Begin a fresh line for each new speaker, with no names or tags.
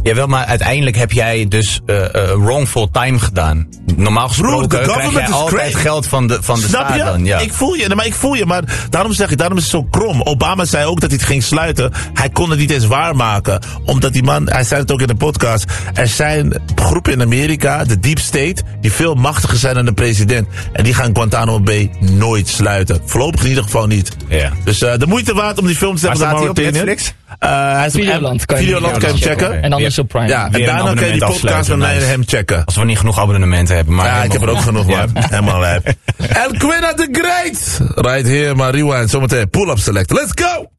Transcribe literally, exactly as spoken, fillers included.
Jawel, maar uiteindelijk heb jij dus uh, uh, wrongful time gedaan. Normaal gesproken
Bro,
krijg jij altijd
great.
geld van de, van de
Snap
staat
je?
dan. Ja.
Ik voel je, maar ik voel je, maar daarom zeg ik, daarom is het zo krom. Obama zei ook dat hij het ging sluiten. Hij kon het niet eens waarmaken. Omdat die man, hij zei het ook in de podcast. Er zijn groepen in Amerika, de Deep State, die veel machtiger zijn dan de president. En die gaan Guantanamo Bay nooit sluiten. Voorlopig in ieder geval niet.
Ja.
Dus uh, de moeite waard om die film te zeggen.
Waar staat hij op
Mauritanië.
Netflix?
Uh, hij is op
Videoland kan je
Videoland kan je hem checken.
En dan
Ja.
is het op Prime.
Ja, en
Weer een
daarna kan je die
abonnement
podcast van mij
afsluiten,
en hem checken.
Als we niet genoeg abonnementen hebben. Maar
Ja, ik heb er ook genoeg, man.
Ja.
Helemaal lijp. El Quina the Great! Right here, maar rewind. Zometeen pull-up select. Let's go!